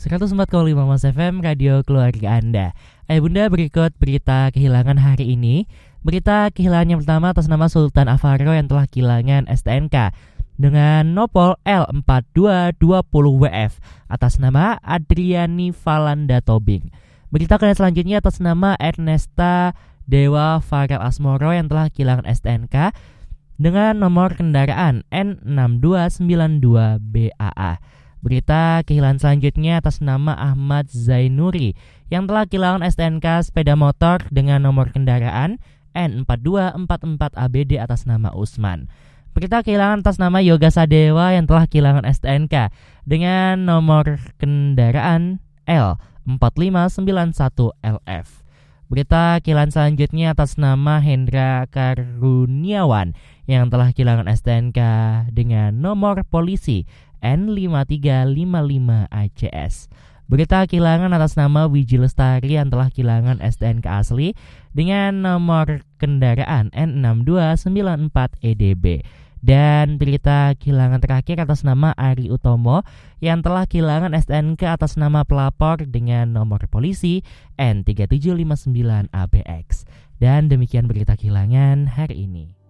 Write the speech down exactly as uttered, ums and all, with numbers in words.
seratus empat koma lima Mas F M, radio keluarga Anda. Ayah bunda, berikut berita kehilangan hari ini. Berita kehilangan yang pertama atas nama Sultan Avaro yang telah kehilangan S T N K dengan nopol L empat dua dua nol W F atas nama Adriani Valanda Tobing. Berita kehilangan selanjutnya atas nama Ernesta Dewa Farel Asmoro yang telah kehilangan S T N K dengan nomor kendaraan N enam dua sembilan dua B A A. Berita kehilangan selanjutnya atas nama Ahmad Zainuri yang telah kehilangan S T N K sepeda motor dengan nomor kendaraan N empat dua empat empat A B D atas nama Usman. Berita kehilangan atas nama Yoga Sadewa yang telah kehilangan S T N K dengan nomor kendaraan L empat lima sembilan satu L F. Berita kehilangan selanjutnya atas nama Hendra Karuniawan yang telah kehilangan S T N K dengan nomor polisi N lima tiga lima lima A C S. Berita kehilangan atas nama Wiji Lestari yang telah kehilangan S T N K asli dengan nomor kendaraan N enam dua sembilan empat E D B. Dan berita kehilangan terakhir atas nama Ari Utomo yang telah kehilangan S T N K atas nama pelapor dengan nomor polisi N tiga tujuh lima sembilan A B X. Dan demikian berita kehilangan hari ini.